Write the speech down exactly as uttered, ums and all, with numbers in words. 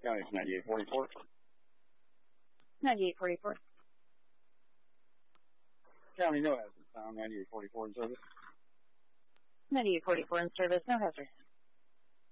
County's ninety-eight forty-four. ninety-eight forty-four. County, no hazard found, ninety-eight forty-four in service. ninety-eight forty-four in service, no hazard.